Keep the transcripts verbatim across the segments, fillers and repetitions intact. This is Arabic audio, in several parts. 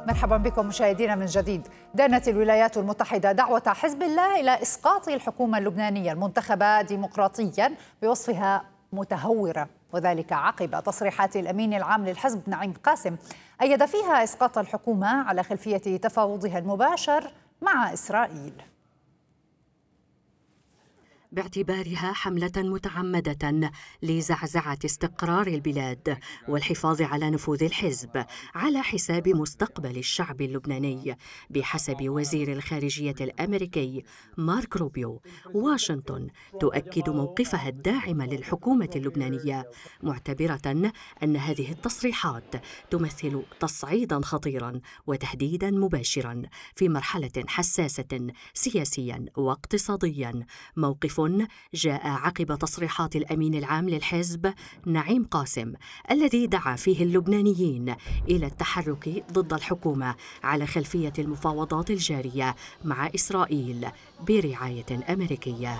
مرحبا بكم مشاهدينا من جديد. دانت الولايات المتحدة دعوة حزب الله إلى إسقاط الحكومة اللبنانية المنتخبة ديمقراطيا بوصفها متهورة، وذلك عقب تصريحات الأمين العام للحزب نعيم قاسم أيد فيها إسقاط الحكومة على خلفية تفاوضها المباشر مع إسرائيل، باعتبارها حملة متعمدة لزعزعة استقرار البلاد والحفاظ على نفوذ الحزب على حساب مستقبل الشعب اللبناني. بحسب وزير الخارجية الأمريكي مارك روبيو، واشنطن تؤكد موقفها الداعم للحكومة اللبنانية، معتبرة أن هذه التصريحات تمثل تصعيدا خطيرا وتهديدا مباشرا في مرحلة حساسة سياسيا واقتصاديا. موقف جاء عقب تصريحات الأمين العام للحزب نعيم قاسم الذي دعا فيه اللبنانيين إلى التحرك ضد الحكومة على خلفية المفاوضات الجارية مع إسرائيل برعاية أمريكية.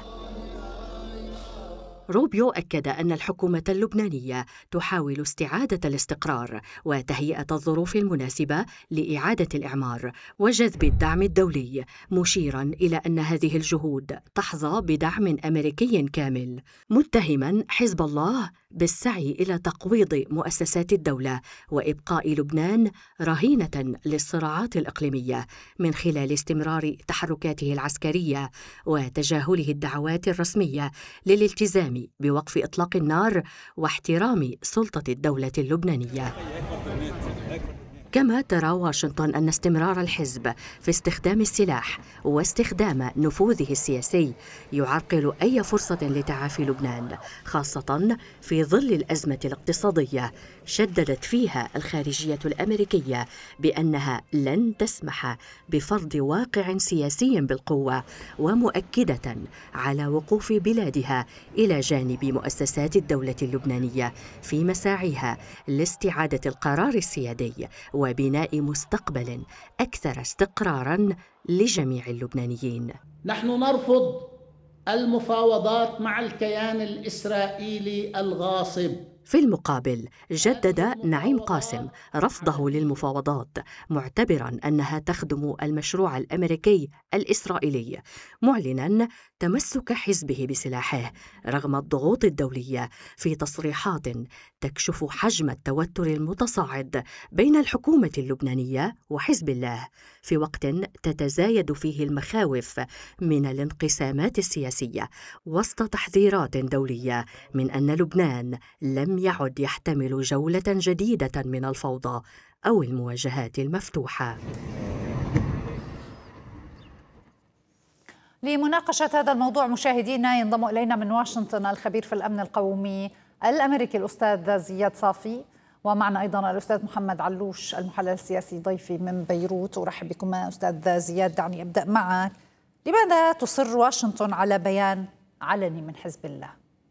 روبيو أكد أن الحكومة اللبنانية تحاول استعادة الاستقرار وتهيئة الظروف المناسبة لإعادة الإعمار وجذب الدعم الدولي، مشيراً إلى أن هذه الجهود تحظى بدعم أمريكي كامل، متهماً حزب الله بالسعي إلى تقويض مؤسسات الدولة وإبقاء لبنان رهينة للصراعات الإقليمية من خلال استمرار تحركاته العسكرية وتجاهله الدعوات الرسمية للالتزام بوقف إطلاق النار واحترام سلطة الدولة اللبنانية. كما ترى واشنطن أن استمرار الحزب في استخدام السلاح واستخدام نفوذه السياسي يعرقل أي فرصة لتعافي لبنان، خاصة في ظل الأزمة الاقتصادية. شددت فيها الخارجية الأمريكية بأنها لن تسمح بفرض واقع سياسي بالقوة، ومؤكدة على وقوف بلادها إلى جانب مؤسسات الدولة اللبنانية في مساعيها لاستعادة القرار السيادي وبناء مستقبل أكثر استقراراً لجميع اللبنانيين. نحن نرفض المفاوضات مع الكيان الإسرائيلي الغاصب. في المقابل، جدد نعيم قاسم رفضه للمفاوضات، معتبراً أنها تخدم المشروع الأمريكي الإسرائيلي، معلناً تمسك حزبه بسلاحه رغم الضغوط الدولية، في تصريحات تكشف حجم التوتر المتصاعد بين الحكومة اللبنانية وحزب الله، في وقت تتزايد فيه المخاوف من الانقسامات السياسية، وسط تحذيرات دولية من أن لبنان لم يعد يحتمل جولة جديدة من الفوضى أو المواجهات المفتوحة. لمناقشة هذا الموضوع مشاهدينا ينضم إلينا من واشنطن الخبير في الأمن القومي الأمريكي الأستاذ زياد صافي، ومعنا أيضا الأستاذ محمد علوش المحلل السياسي ضيفي من بيروت. أرحب بكم أستاذ زياد. دعني أبدأ معك، لماذا تصر واشنطن على بيان علني من حزب الله؟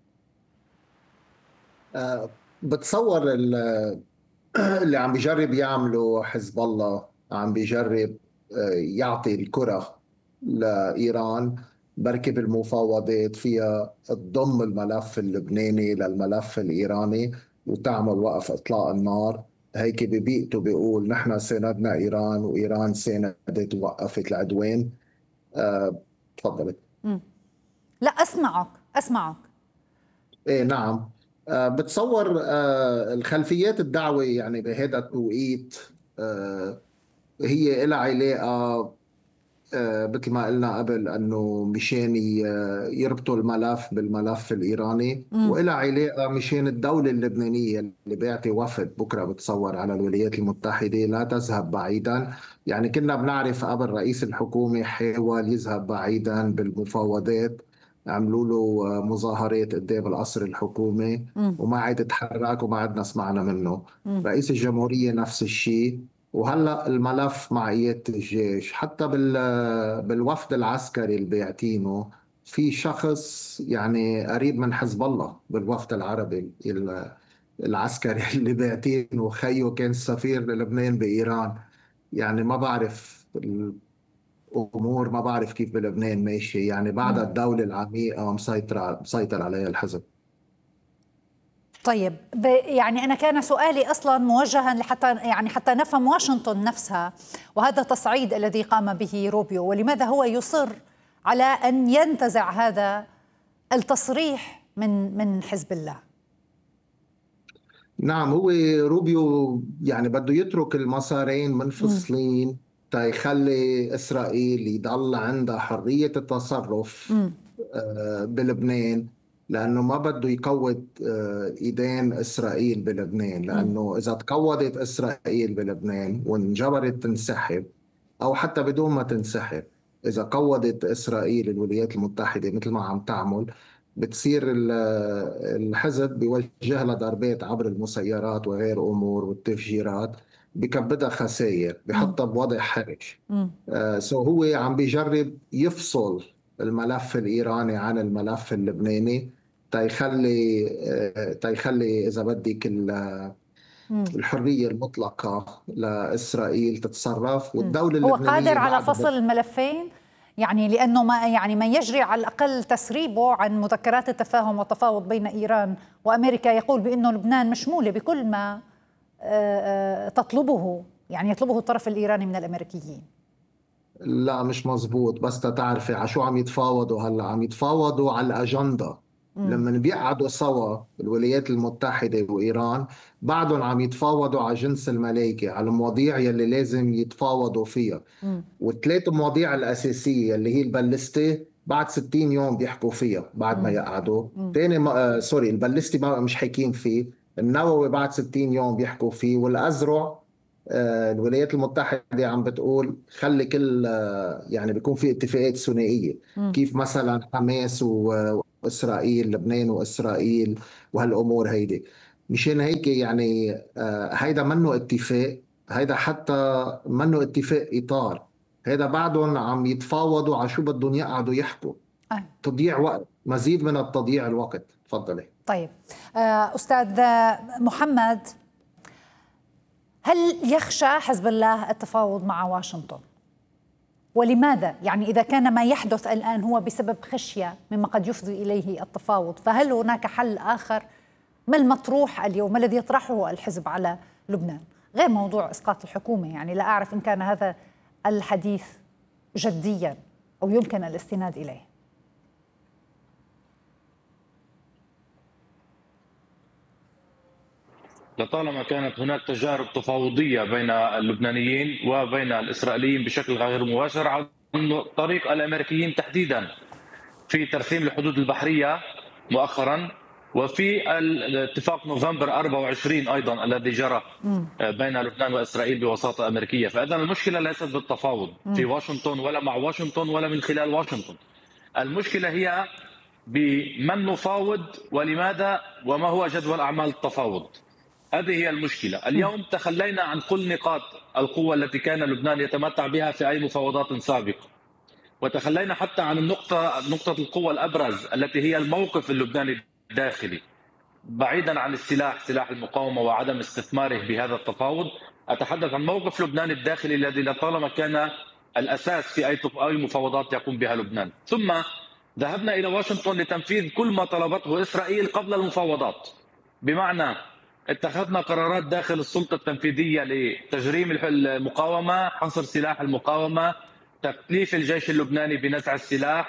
أه بتصور اللي عم بيجرب يعمله حزب الله عم بيجرب أه يعطي الكرة لإيران، بركب المفاوضات فيها تضم الملف اللبناني للملف الإيراني وتعمل وقف إطلاق النار. هيك ببيئته بيقول نحن ساندنا إيران وإيران ساندت ووقفت العدوان. أه تفضلت. لا أسمعك أسمعك ايه نعم. آه بتصور آه الخلفيات الدعوة يعني بهذا التوقيت آه هي لها علاقة آه مثل ما قلنا قبل انه مشان ي- يربطوا الملف بالملف الايراني، والها علاقة مشان الدولة اللبنانية اللي بيعطي وفد بكره بتصور على الولايات المتحدة لا تذهب بعيدا. يعني كنا بنعرف قبل رئيس الحكومة حاول يذهب بعيدا بالمفاوضات، عملوا له مظاهرات قدام القصر الحكومي مم. وما عاد تحرك وما عدنا سمعنا منه. مم. رئيس الجمهورية نفس الشيء. وهلا الملف مع قيادة الجيش حتى بال بالوفد العسكري اللي بيعتينه في شخص يعني قريب من حزب الله بالوفد العربي ال- العسكري اللي بيعتينه خيه كان سفير لبنان بإيران. يعني ما بعرف الأمور، ما بعرف كيف بلبنان ماشي، يعني بعد مم. الدولة العميقة مسيطرة مسيطر عليها الحزب. طيب يعني أنا كان سؤالي أصلا موجها لحتى يعني حتى نفهم واشنطن نفسها وهذا التصعيد الذي قام به روبيو، ولماذا هو يصر على أن ينتزع هذا التصريح من من حزب الله؟ نعم، هو روبيو يعني بده يترك المسارين منفصلين تيخلي إسرائيل يضل عندها حرية التصرف م. بلبنان، لأنه ما بده يقوض إيدين إسرائيل بلبنان، لأنه إذا تقوضت إسرائيل بلبنان وانجبرت تنسحب أو حتى بدون ما تنسحب، إذا قوضت إسرائيل الولايات المتحدة مثل ما عم تعمل، بتصير الحزب بيوجه لها ضربات عبر المسيرات وغير أمور والتفجيرات، بكبدها خسائر، بحطها بوضع حرج. آه سو هو عم بيجرب يفصل الملف الإيراني عن الملف اللبناني تيخلي آه تيخلي إذا بدك الحرية المطلقة لإسرائيل تتصرف والدولة هو اللبنانية قادر على بعد فصل الملفين، يعني لأنه ما يعني ما يجري على الأقل تسريبه عن مذكرات التفاهم والتفاوض بين إيران وأمريكا يقول بأنه لبنان مشمولة بكل ما تطلبه، يعني يطلبه الطرف الإيراني من الأمريكيين. لا مش مزبوط، بس تعرفي على شو عم يتفاوضوا هلا؟ عم يتفاوضوا على الأجندة. لما بيقعدوا سوا الولايات المتحدة وإيران بعدهم عم يتفاوضوا على جنس الملايكة، على المواضيع يلي لازم يتفاوضوا فيها. والثلاث مواضيع الأساسية اللي هي البالستي بعد ستين يوم بيحكوا فيها بعد ما يقعدوا. تاني ما... آه سوري، البالستي ما مش حاكين فيه. النووي بعد ستين يوم بيحكوا فيه. والأزرع آه الولايات المتحدة عم بتقول خلي كل آه يعني بيكون في اتفاقات ثنائية، كيف مثلا حماس و... وإسرائيل، لبنان وإسرائيل وهالأمور هيدي. مشان هيك يعني آه هيدا منه اتفاق، هيدا حتى منه اتفاق إطار، هيدا بعدهم عم يتفاوضوا على شو بدهم يقعدوا يحكوا. أه. تضييع وقت، مزيد من التضييع الوقت. تفضلي. طيب أستاذ محمد، هل يخشى حزب الله التفاوض مع واشنطن؟ ولماذا؟ يعني إذا كان ما يحدث الآن هو بسبب خشية مما قد يفضي إليه التفاوض، فهل هناك حل آخر؟ ما المطروح اليوم؟ ما الذي يطرحه الحزب على لبنان غير موضوع إسقاط الحكومة؟ يعني لا أعرف إن كان هذا الحديث جديا أو يمكن الاستناد إليه. لطالما كانت هناك تجارب تفاوضية بين اللبنانيين وبين الإسرائيليين بشكل غير مباشر عن طريق الأمريكيين تحديدا في ترسيم الحدود البحرية مؤخرا، وفي الاتفاق نوفمبر أربعة وعشرين أيضا الذي جرى بين لبنان وإسرائيل بوساطة أمريكية. فإذا المشكلة ليست بالتفاوض في واشنطن ولا مع واشنطن ولا من خلال واشنطن، المشكلة هي بمن نفاوض ولماذا وما هو جدول أعمال التفاوض. هذه هي المشكلة. اليوم تخلينا عن كل نقاط القوة التي كان لبنان يتمتع بها في أي مفاوضات سابقة، وتخلينا حتى عن النقطة نقطة القوة الأبرز التي هي الموقف اللبناني الداخلي بعيدا عن السلاح، سلاح المقاومة وعدم استثماره بهذا التفاوض. أتحدث عن موقف لبنان الداخلي الذي لطالما كان الأساس في أي أي مفاوضات يقوم بها لبنان. ثم ذهبنا إلى واشنطن لتنفيذ كل ما طلبته إسرائيل قبل المفاوضات، بمعنى اتخذنا قرارات داخل السلطة التنفيذية لتجريم المقاومة، حصر سلاح المقاومة، تكليف الجيش اللبناني بنزع السلاح،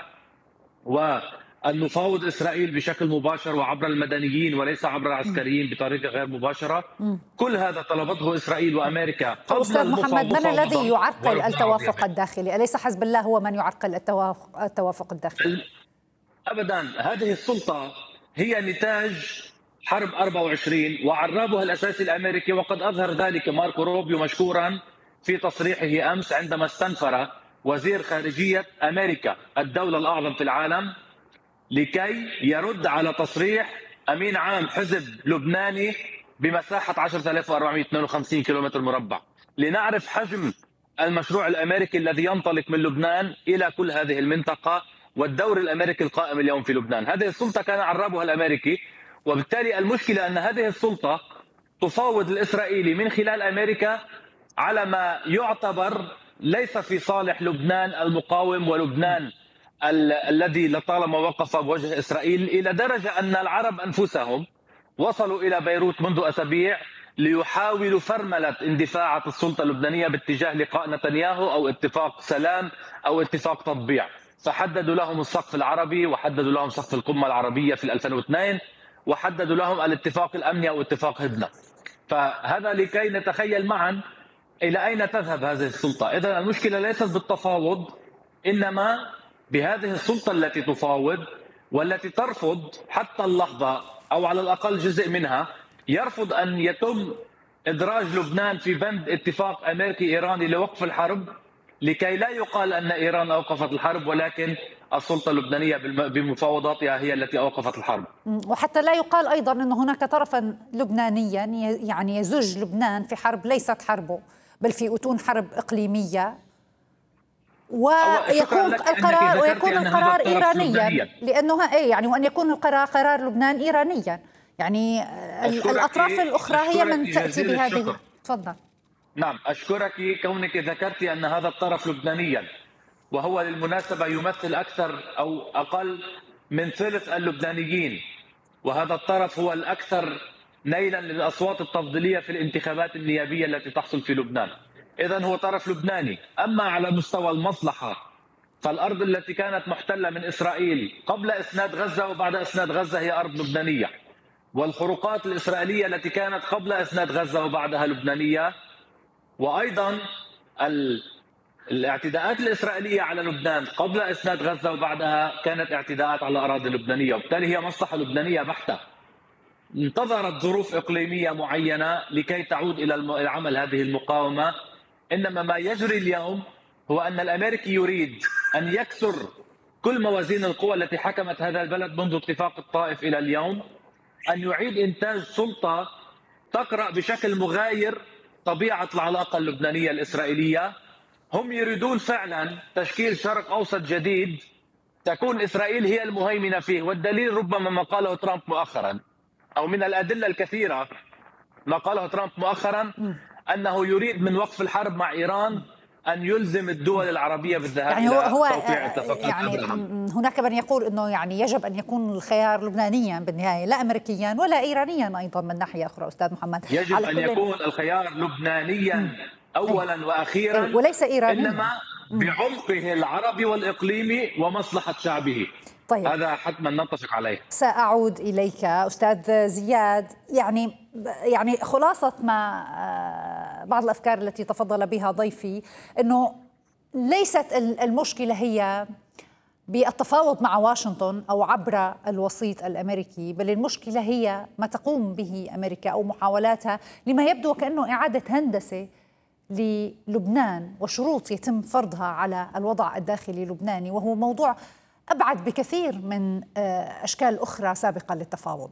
وأن نفاوض إسرائيل بشكل مباشر وعبر المدنيين وليس عبر العسكريين بطريقة غير مباشرة. كل هذا طلبته إسرائيل وأمريكا قبل أستاذ محمد، من الذي يعرقل التوافق الداخلي؟ أليس حزب الله هو من يعرقل التوافق الداخلي؟ أبدا، هذه السلطة هي نتاج حرب أربعة وعشرين وعرابها الأساسي الأمريكي، وقد أظهر ذلك ماركو روبيو مشكورا في تصريحه أمس عندما استنفر وزير خارجية أمريكا الدولة الأعظم في العالم لكي يرد على تصريح أمين عام حزب لبناني بمساحة عشرة آلاف وأربعمئة واثنين وخمسين كيلومتر مربع، لنعرف حجم المشروع الأمريكي الذي ينطلق من لبنان إلى كل هذه المنطقة والدور الأمريكي القائم اليوم في لبنان. هذه السلطة كان عرابها الأمريكي، وبالتالي المشكلة أن هذه السلطة تفاوض الإسرائيلي من خلال أمريكا على ما يعتبر ليس في صالح لبنان المقاوم ولبنان ال- الذي لطالما وقف بوجه إسرائيل، إلى درجة أن العرب أنفسهم وصلوا إلى بيروت منذ أسابيع ليحاولوا فرملة اندفاعة السلطة اللبنانية باتجاه لقاء نتنياهو أو اتفاق سلام أو اتفاق تطبيع. فحددوا لهم السقف العربي، وحددوا لهم سقف القمة العربية في ألفين واثنين، وحددوا لهم الاتفاق الأمني أو اتفاق هدنة. فهذا لكي نتخيل معا إلى أين تذهب هذه السلطة. إذن المشكلة ليست بالتفاوض، إنما بهذه السلطة التي تفاوض والتي ترفض حتى اللحظة، أو على الأقل جزء منها يرفض أن يتم إدراج لبنان في بند اتفاق أمريكي إيراني لوقف الحرب، لكي لا يقال أن إيران أوقفت الحرب، ولكن السلطة اللبنانية بمفاوضاتها هي التي أوقفت الحرب. وحتى لا يقال أيضا أن هناك طرفا لبنانيا يعني يزج لبنان في حرب ليست حربه، بل في أتون حرب إقليمية، ويكون القرار ويكون القرار إيرانيا، لأنه إيه يعني وأن يكون القرار قرار لبنان إيرانيا، يعني الأطراف الأخرى هي من تأتي بهذه. تفضل. نعم، أشكرك كونك ذكرت أن هذا الطرف لبنانيا، وهو بالمناسبة يمثل أكثر أو أقل من ثلث اللبنانيين، وهذا الطرف هو الأكثر نيلا للأصوات التفضيلية في الانتخابات النيابية التي تحصل في لبنان. إذن هو طرف لبناني. أما على مستوى المصلحة، فالأرض التي كانت محتلة من إسرائيل قبل إسناد غزة وبعد إسناد غزة هي أرض لبنانية، والخروقات الإسرائيلية التي كانت قبل إسناد غزة وبعدها لبنانية، وأيضا الاعتداءات الإسرائيلية على لبنان قبل إسناد غزة وبعدها كانت اعتداءات على الأراضي اللبنانية، وبالتالي هي مصلحة لبنانية بحتة. انتظرت ظروف إقليمية معينة لكي تعود إلى عمل هذه المقاومة. إنما ما يجري اليوم هو أن الأمريكي يريد أن يكسر كل موازين القوى التي حكمت هذا البلد منذ اتفاق الطائف إلى اليوم، أن يعيد إنتاج سلطة تقرأ بشكل مغاير طبيعة العلاقة اللبنانية الإسرائيلية. هم يريدون فعلا تشكيل شرق أوسط جديد تكون إسرائيل هي المهيمنة فيه، والدليل ربما ما قاله ترامب مؤخرا، أو من الأدلة الكثيرة ما قاله ترامب مؤخرا، أنه يريد من وقف الحرب مع إيران أن يلزم الدول العربية بالذهاب يعني هو إلى هو توقيع اتفاقات يعني أبراهام. هناك من يقول أنه يعني يجب أن يكون الخيار لبنانيا بالنهاية، لا أمريكيا ولا إيرانيا أيضا من ناحية أخرى. أستاذ محمد، يجب أن يكون الخيار لبنانيا أولا وأخيرا، وليس إيرانيا، إنما بعمقه العربي والإقليمي ومصلحة شعبه. طيب. هذا حتما نتفق عليه. سأعود إليك أستاذ زياد. يعني يعني خلاصة ما بعض الأفكار التي تفضل بها ضيفي، أنه ليست المشكلة هي بالتفاوض مع واشنطن أو عبر الوسيط الأمريكي، بل المشكلة هي ما تقوم به أمريكا أو محاولاتها لما يبدو كأنه إعادة هندسة للبنان وشروط يتم فرضها على الوضع الداخلي اللبناني، وهو موضوع أبعد بكثير من أشكال أخرى سابقة للتفاوض.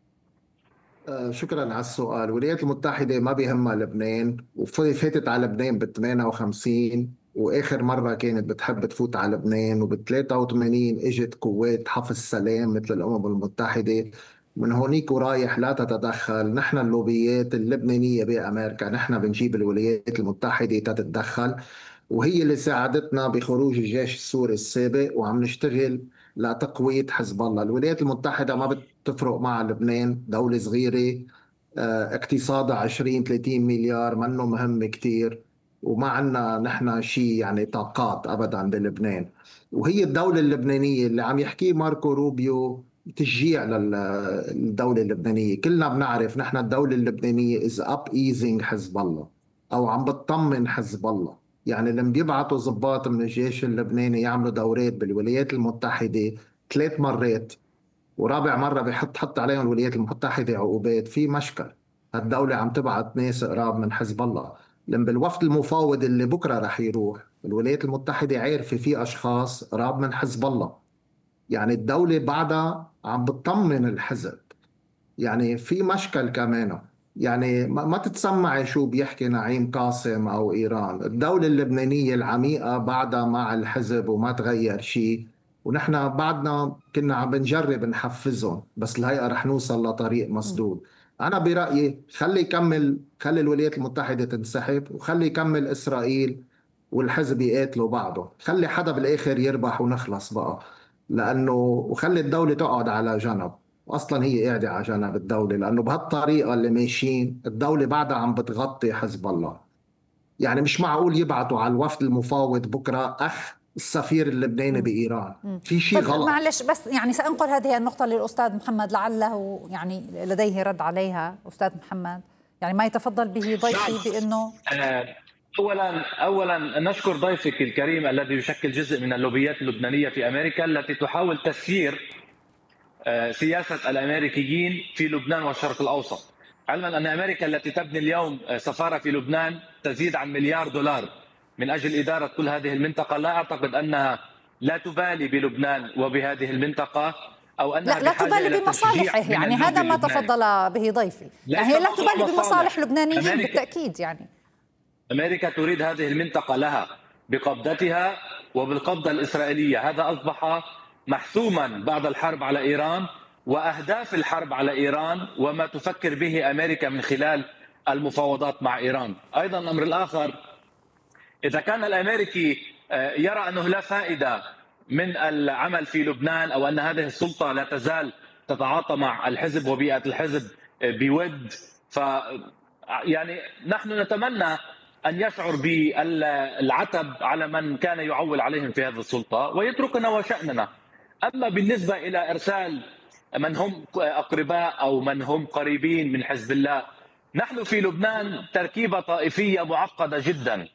شكرا على السؤال. الولايات المتحدة ما بيهمها لبنان، وفاتت على لبنان بال ثمانية وخمسين، وآخر مرة كانت بتحب تفوت على لبنان، وبال ثلاثة وثمانين اجت قوات حفظ سلام مثل الأمم المتحدة. من هونيك ورايح لا تتدخل. نحن اللوبيات اللبنانية بأمريكا، نحن بنجيب الولايات المتحدة تتدخل، وهي اللي ساعدتنا بخروج الجيش السوري السابق، وعم نشتغل لتقوية حزب الله. الولايات المتحدة ما بتفرق مع لبنان، دولة صغيرة اقتصادها عشرين ثلاثين مليار، منه مهم كتير، وما عنا نحن شيء يعني طاقات أبدا بلبنان. وهي الدولة اللبنانية اللي عم يحكيه ماركو روبيو تشجيع للدولة اللبنانية. كلنا بنعرف نحن الدولة اللبنانية is up easing حزب الله، أو عم بتطمن حزب الله. يعني لما بيبعتوا ضباط من الجيش اللبناني يعملوا دورات بالولايات المتحدة ثلاث مرات، ورابع مرة بيحط حط عليهم الولايات المتحدة عقوبات، في مشكل. هالدولة عم تبعت ناس قراب من حزب الله. لما بالوفد المفاوض اللي بكرة رح يروح، الولايات المتحدة عارفة في أشخاص قراب من حزب الله. يعني الدولة بعدها عم بتطمن الحزب. يعني في مشكل كمان. يعني ما تتسمعي شو بيحكي نعيم قاسم أو إيران. الدولة اللبنانية العميقة بعدها مع الحزب وما تغير شيء، ونحن بعدنا كنا عم بنجرب نحفزهم، بس الهيئة رح نوصل لطريق مسدود. أنا برأيي خلي يكمل، خلي الولايات المتحدة تنسحب، وخلي يكمل إسرائيل والحزب يقاتلوا بعضه. خلي حدا بالآخر يربح ونخلص بقى، لأنه وخلي الدولة تقعد على جنب. واصلا هي قاعده على جنب الدوله، لانه بهالطريقه اللي ماشيين الدوله بعدها عم بتغطي حزب الله. يعني مش معقول يبعتوا على الوفد المفاوض بكره اخ السفير اللبناني بايران، في شيء طب غلط. معلش بس يعني سأنقل هذه النقطة للأستاذ محمد لعله يعني لديه رد عليها. أستاذ محمد يعني ما يتفضل به ضيفي بأنه آه، اولا اولا نشكر ضيفك الكريم الذي يشكل جزء من اللوبيات اللبنانيه في امريكا التي تحاول تسيير آه، سياسه الامريكيين في لبنان والشرق الاوسط، علما ان امريكا التي تبني اليوم آه، سفاره في لبنان تزيد عن مليار دولار من اجل اداره كل هذه المنطقه. لا اعتقد انها لا تبالي بلبنان وبهذه المنطقه، او انها لا لا بحاجه تبالي الى بمصالحه، تشجيع من يعني اللوبي هذا ما اللبناني. تفضل به ضيفي، يعني هي لا تبالي بمصالح لبنانيين أمريكا بالتأكيد. يعني أمريكا تريد هذه المنطقة لها بقبضتها وبالقبضة الإسرائيلية. هذا أصبح محسوما بعد الحرب على إيران وأهداف الحرب على إيران وما تفكر به أمريكا من خلال المفاوضات مع إيران. أيضا الأمر الآخر، إذا كان الأمريكي يرى أنه لا فائدة من العمل في لبنان أو أن هذه السلطة لا تزال تتعاطى مع الحزب وبيئة الحزب بود، ف يعني نحن نتمنى أن يشعر بالعتب على من كان يعول عليهم في هذه السلطة ويتركنا وشأننا. أما بالنسبة إلى إرسال من هم أقرباء أو من هم قريبين من حزب الله، نحن في لبنان تركيبة طائفية معقدة جدا،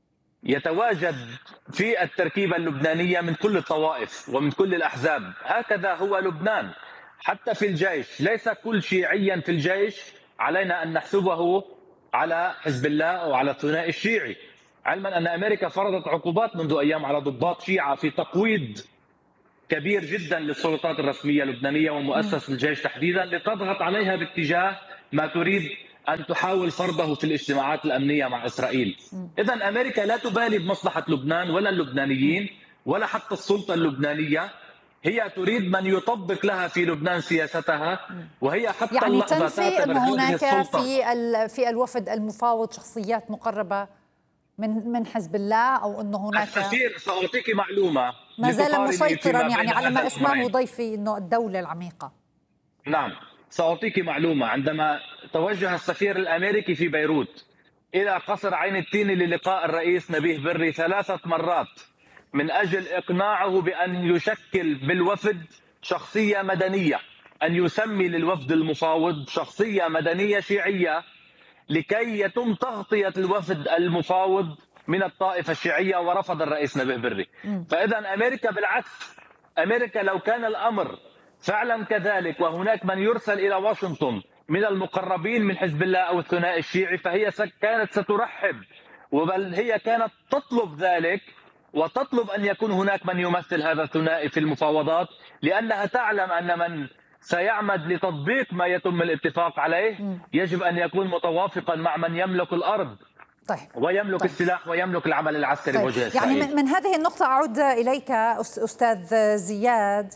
يتواجد في التركيبة اللبنانية من كل الطوائف ومن كل الأحزاب. هكذا هو لبنان. حتى في الجيش ليس كل شيعيا في الجيش علينا أن نحسبه على حزب الله أو على الثنائي الشيعي، علما أن أمريكا فرضت عقوبات منذ أيام على ضباط شيعة في تقويض كبير جدا للسلطات الرسمية اللبنانية ومؤسسة الجيش تحديدا لتضغط عليها باتجاه ما تريد أن تحاول فرضه في الاجتماعات الأمنية مع إسرائيل. إذا أمريكا لا تبالي بمصلحة لبنان ولا اللبنانيين ولا حتى السلطة اللبنانية، هي تريد من يطبق لها في لبنان سياستها، وهي حتى يعني اللحظة تنفي أن تعتبر هناك هذه السلطة في في الوفد المفاوض شخصيات مقربة من من حزب الله، أو أنه هناك السفير. سأعطيك معلومة ما زال لتقارني مسيطرا فيما يعني بين على ما هذا اسمه الأمرين. ضيفي أنه الدولة العميقة. نعم، سأعطيك معلومة. عندما توجه السفير الأمريكي في بيروت إلى قصر عين التين للقاء الرئيس نبيه بري ثلاثة مرات من أجل إقناعه بأن يشكل بالوفد شخصية مدنية، أن يسمي للوفد المفاوض شخصية مدنية شيعية لكي يتم تغطية الوفد المفاوض من الطائفة الشيعية، ورفض الرئيس نبيه بري. فإذا أمريكا بالعكس، أمريكا لو كان الأمر فعلا كذلك وهناك من يرسل إلى واشنطن من المقربين من حزب الله أو الثنائي الشيعي فهي كانت سترحب، وبل هي كانت تطلب ذلك وتطلب أن يكون هناك من يمثل هذا الثنائي في المفاوضات، لأنها تعلم أن من سيعمد لتطبيق ما يتم الاتفاق عليه يجب أن يكون متوافقا مع من يملك الأرض طيب. ويملك طيب. السلاح ويملك العمل العسكري طيب. بوجه يعني إسرائيل. من هذه النقطة أعود إليك أستاذ زياد.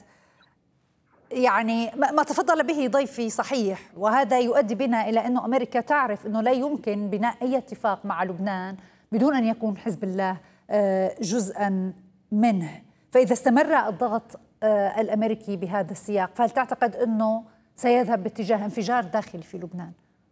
يعني ما تفضل به ضيفي صحيح، وهذا يؤدي بنا إلى أن أمريكا تعرف أنه لا يمكن بناء أي اتفاق مع لبنان بدون أن يكون حزب الله جزءا منه. فإذا استمر الضغط الأمريكي بهذا السياق، فهل تعتقد أنه سيذهب باتجاه انفجار داخلي في لبنان؟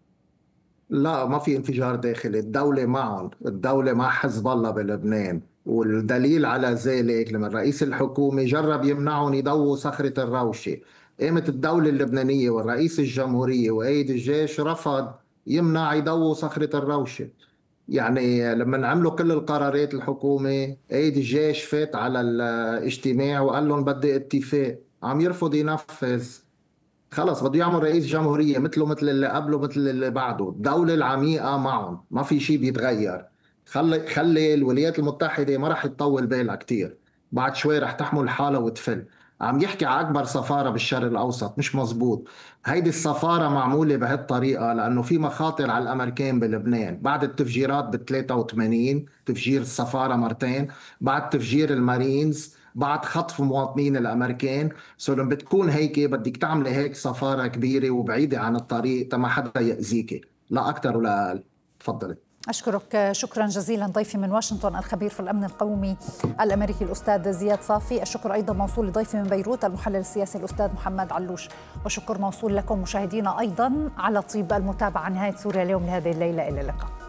لا، ما في انفجار داخلي. الدولة معهم، الدولة مع حزب الله بلبنان، والدليل على ذلك لما رئيس الحكومة جرب يمنعهم يضووا صخرة الروشة. قامت الدولة اللبنانية والرئيس الجمهورية وقائد الجيش رفض يمنع يضووا صخرة الروشة. يعني لما عملوا كل القرارات الحكومة، قائد الجيش فات على الاجتماع وقال لهم بدي اتفاق، عم يرفض ينفذ. خلص بده يعمل رئيس جمهورية مثله مثل اللي قبله مثل اللي بعده. الدولة العميقة معهم، ما في شيء بيتغير. خلي خلي الولايات المتحدة ما راح تطول بالها كتير، بعد شوي راح تحمل حالها وتفل. عم يحكي على أكبر سفارة بالشرق الأوسط، مش مزبوط. هيدي السفارة معمولة بهالطريقة لأنه في مخاطر على الأمريكان بلبنان بعد التفجيرات بال ثلاثة وثمانين، تفجير السفارة مرتين، بعد تفجير المارينز، بعد خطف مواطنين الامريكان. سو لما بتكون هيك بدك تعملي هيك سفاره كبيره وبعيده عن الطريق تما حدا ياذيكي، لا اكثر ولا اقل. تفضلي. أشكرك شكرا جزيلا ضيفي من واشنطن الخبير في الأمن القومي الأمريكي الأستاذ زياد صافي. الشكر أيضا موصول لضيفي من بيروت المحلل السياسي الأستاذ محمد علوش، وشكر موصول لكم مشاهدينا أيضا على طيب المتابعة. نهاية سوريا اليوم لهذه الليلة، إلى اللقاء.